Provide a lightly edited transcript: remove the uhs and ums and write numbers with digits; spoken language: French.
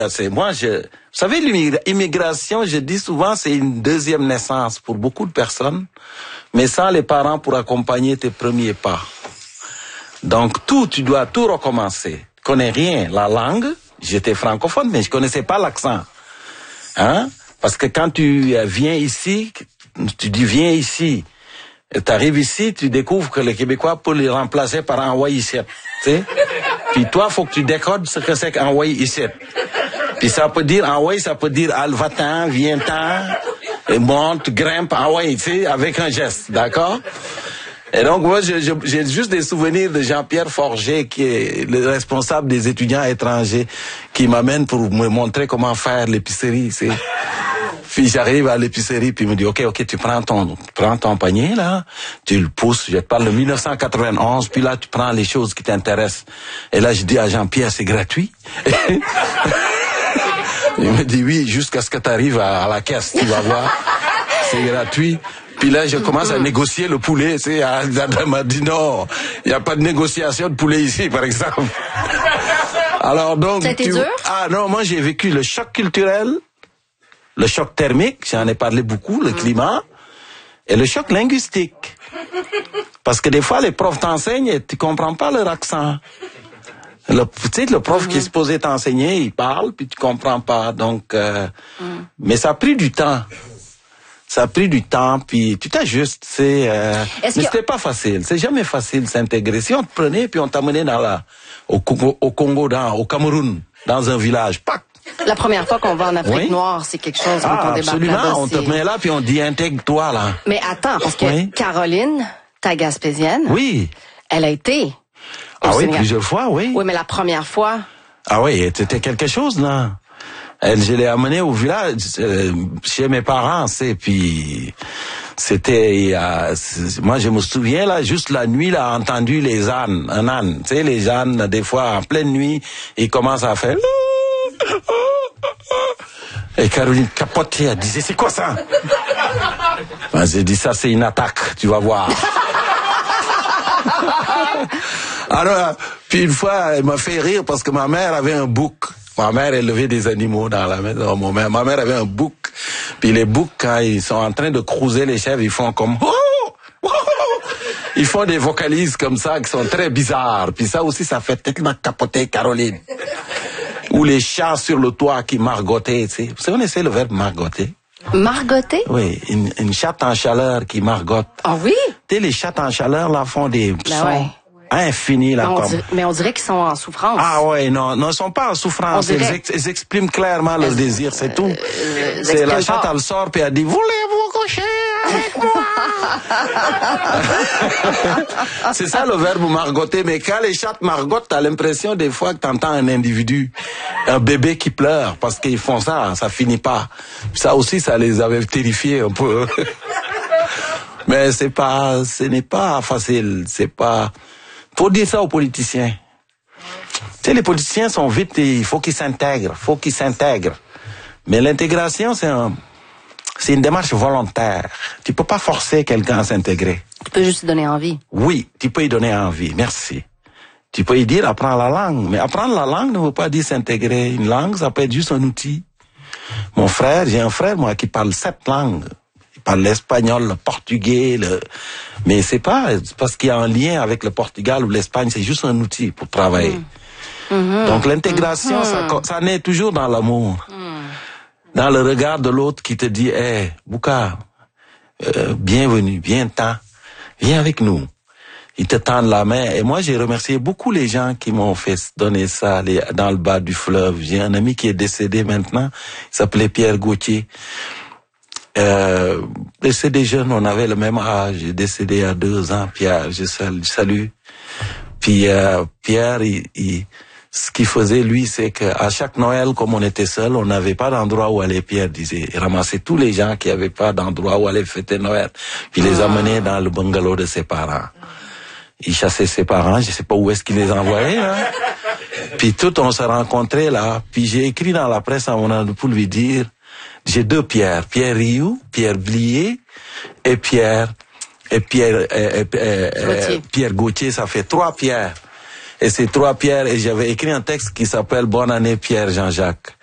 Vous savez, l'immigration, je dis souvent, c'est une deuxième naissance pour beaucoup de personnes, mais sans les parents pour accompagner tes premiers pas. Donc tu dois tout recommencer. Je connais rien, la langue, j'étais francophone, mais je connaissais pas l'accent. Hein? Parce que quand tu viens ici, tu arrives ici, tu découvres que les Québécois peuvent les remplacer par un Hawaïsien, tu sais. Puis toi, faut que tu décodes ce que c'est qu'un Hawaïsien. Puis ça peut dire, en Hawaï, ça peut dire, va-t'en, viens-t'en, et monte, grimpe, en Hawaï, tu sais, avec un geste, d'accord? Et donc, moi, j'ai juste des souvenirs de Jean-Pierre Forger, qui est le responsable des étudiants étrangers, qui m'amène pour me montrer comment faire l'épicerie, tu sais. Puis j'arrive à l'épicerie, puis il me dit, ok, tu prends ton panier, là, tu le pousses, je te parle de 1991, puis là, tu prends les choses qui t'intéressent. Et là, je dis à Jean-Pierre, c'est gratuit? Il me dit, oui, jusqu'à ce que tu arrives à la caisse, tu vas voir, c'est gratuit. Puis là, je commence à négocier le poulet, tu sais, elle m'a dit, non, il n'y a pas de négociation de poulet ici, par exemple. Alors donc... Ça a été dur? Ah non, moi, j'ai vécu le choc culturel, le choc thermique, j'en ai parlé beaucoup, le climat, et le choc linguistique. Parce que des fois, les profs t'enseignent et tu comprends pas leur accent. Tu sais, le prof qui est supposé t'enseigner, il parle, puis tu comprends pas. Donc, mais ça a pris du temps. Puis tu t'ajustes. Mais c'était pas facile. C'est jamais facile de s'intégrer. Si on te prenait, puis on t'amenait au Congo, au Cameroun, dans un village, pac. La première fois qu'on va en Afrique noire, c'est quelque chose quand on débarque absolument. là-bas. On te met là, puis on dit intègre-toi, là. Mais attends, parce que Caroline, ta Gaspésienne, elle a été au Sénégal. Plusieurs fois, oui. Oui, mais la première fois... Ah oui, c'était quelque chose, là. Je l'ai amenée au village, chez mes parents, puis c'était... moi, je me souviens, là, juste la nuit, là, entendu les ânes, un âne. Tu sais, les ânes, des fois, en pleine nuit, ils commencent à faire... Et Caroline capotait, elle disait, c'est quoi ça? J'ai dit, ça c'est une attaque, tu vas voir. Alors, puis une fois, elle m'a fait rire parce que ma mère avait un bouc. Ma mère élevait des animaux dans la maison. Ma mère avait un bouc. Puis les boucs, quand ils sont en train de crouser les chèvres, ils font comme... Ils font des vocalises comme ça qui sont très bizarres. Puis ça aussi, ça fait tellement capoter Caroline. Ou les chats sur le toit qui margottaient, tu sais. Vous connaissez le verbe margotter? Margotter? Oui, une chatte en chaleur qui margotte. Ah oui? Tu sais, les chattes en chaleur, là, font des sons infinis, là, mais on dirait qu'ils sont en souffrance. Ah ouais, non, ils sont pas en souffrance. Ils expriment clairement leur désir, c'est tout. C'est la chatte, elle sort, puis elle dit, voulez-vous coucher avec moi? C'est ça le verbe margotter, mais quand les chattes margottent, t'as l'impression des fois que t'entends un individu, un bébé qui pleure, parce qu'ils font ça finit pas. Ça aussi, ça les avait terrifiés un peu. Mais ce n'est pas facile, faut dire ça aux politiciens. Tu sais, les politiciens sont vite, il faut qu'ils s'intègrent, Mais l'intégration, c'est une démarche volontaire. Tu peux pas forcer quelqu'un à s'intégrer. Tu peux juste lui donner envie. Oui, tu peux lui donner envie, merci. Tu peux lui dire apprends la langue, mais apprendre la langue ne veut pas dire s'intégrer. Une langue, ça peut être juste un outil. J'ai un frère, moi, qui parle 7 langues. Il parle l'espagnol, le portugais, mais c'est pas parce qu'il y a un lien avec le Portugal ou l'Espagne, c'est juste un outil pour travailler. Donc l'intégration, ça naît toujours dans l'amour. Dans le regard de l'autre qui te dit, hey, Bouka, bienvenue, viens avec nous. Ils te tendent la main. Et moi, j'ai remercié beaucoup les gens qui m'ont fait donner ça dans le bas du fleuve. J'ai un ami qui est décédé maintenant. Il s'appelait Pierre Gauthier. Décédé jeune, on avait le même âge. Il est décédé il y a 2 ans. Pierre, je salue. Puis Pierre, ce qu'il faisait, lui, c'est qu'à chaque Noël, comme on était seul, on n'avait pas d'endroit où aller. Pierre disait, il ramassait tous les gens qui n'avaient pas d'endroit où aller fêter Noël. Puis les amenait dans le bungalow de ses parents. Il chassait ses parents, je sais pas où est-ce qu'il les envoyait, hein. Puis on se rencontrait là. Puis j'ai écrit dans la presse à mon âge pour lui dire, j'ai 2 Pierre. Pierre Rioux, Pierre Blier et Pierre Gauthier, ça fait 3 Pierre. Et ces 3 Pierre, et j'avais écrit un texte qui s'appelle Bonne année Pierre Jean-Jacques.